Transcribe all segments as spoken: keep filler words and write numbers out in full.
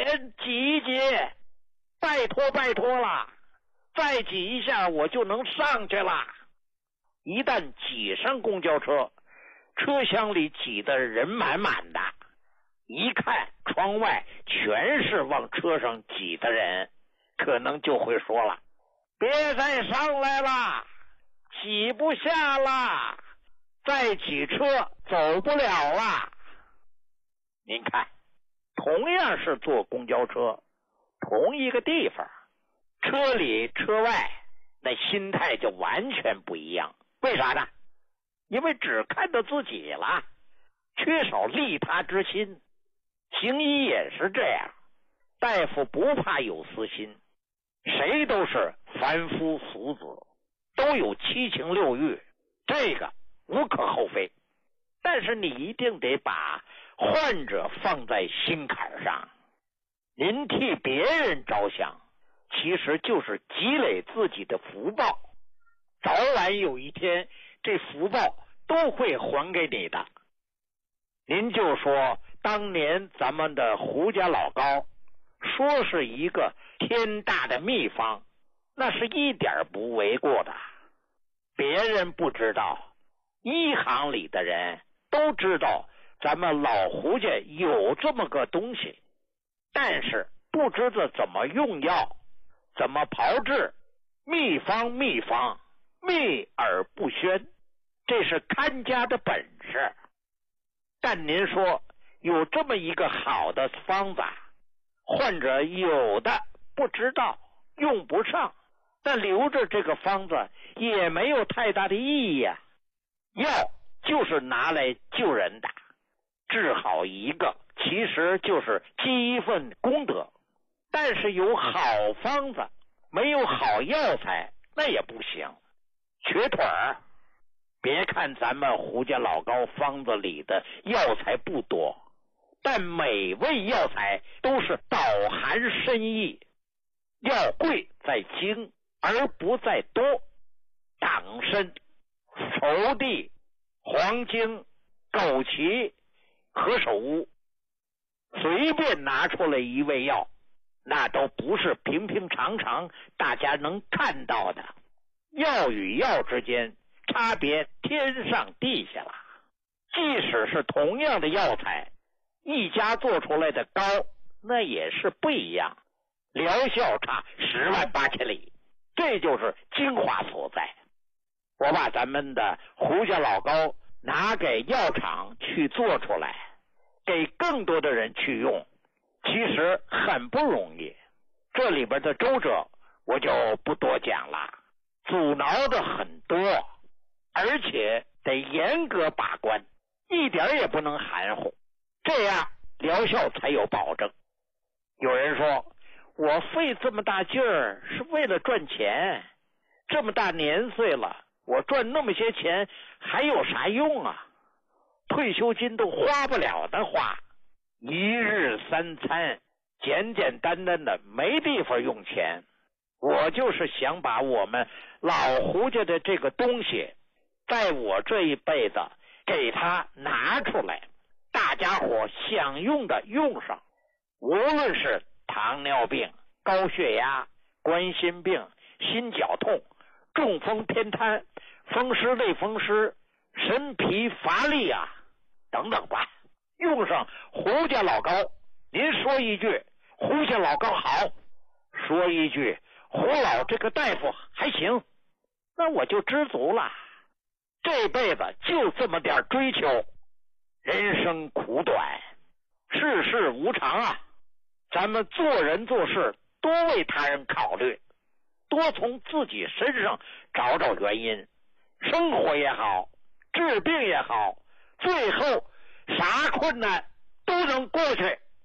人挤一挤，拜托拜托了，再挤一下我就能上去了。一旦挤上公交车，车厢里挤得人满满的，一看窗外全是往车上挤的人，可能就会说了，别再上来了，挤不下了，再挤车走不了了。您看，同样是坐公交车，同一个地方，车里车外那心态就完全不一样。为啥呢？因为只看到自己了，缺少利他之心。行医也是这样，大夫不怕有私心，谁都是凡夫俗子，都有七情六欲，这个无可厚非。但是你一定得把患者放在心坎上，您替别人着想，其实就是积累自己的福报，早晚有一天这福报都会还给你的。您就说当年咱们的胡家老高说是一个天大的秘方，那是一点不为过的。别人不知道，医行里的人都知道咱们老胡家有这么个东西，但是不知道怎么用药，怎么炮制，秘方秘方，秘而不宣，这是看家的本事。但您说有这么一个好的方子，患者有的不知道，用不上，但留着这个方子也没有太大的意义啊。药就是拿来救人的，治好一个其实就是积一份功德。但是有好方子没有好药材那也不行，瘸腿儿。别看咱们胡家老高方子里的药材不多，但每味药材都是饱含深意。药贵在精而不在多，党参、熟地、黄精、枸杞、何首乌，随便拿出来一味药，那都不是平平常常大家能看到的。药与药之间差别天上地下了。即使是同样的药材，一家做出来的膏那也是不一样，疗效差十万八千里，这就是精华所在。我把咱们的胡家老膏拿给药厂去做出来，给更多的人去用，其实很不容易。这里边的周折我就不多讲了，阻挠的很多，而且得严格把关，一点也不能含糊，这样疗效才有保证。有人说，我费这么大劲儿是为了赚钱，这么大年岁了，我赚那么些钱还有啥用啊？退休金都花不了的花，一日三餐简简单单的没地方用钱。我就是想把我们老胡家的这个东西在我这一辈子给他拿出来，大家伙想用的用上。无论是糖尿病、高血压、冠心病、心绞痛、中风偏瘫、风湿类风湿、神疲乏力啊等等吧，用上胡家老膏。您说一句胡家老膏好，说一句胡老这个大夫还行，那我就知足了。这辈子就这么点追求，人生苦短，世事无常啊，咱们做人做事多为他人考虑，多从自己身上找找原因，生活也好，治病也好，最后啥困难都能过去。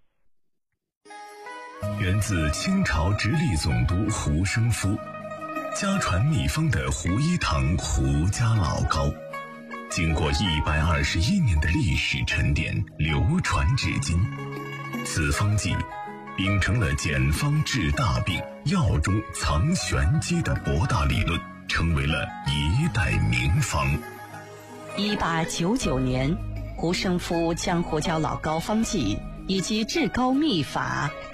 源自清朝直隶总督胡生夫，家传秘方的胡一堂胡家老膏，经过一百二十一年的历史沉淀，流传至今。此方剂秉承了简方治大病、药中藏玄机的博大理论，成为了一代名方。 一八九九年，胡生夫将胡椒老膏方剂以及治膏秘法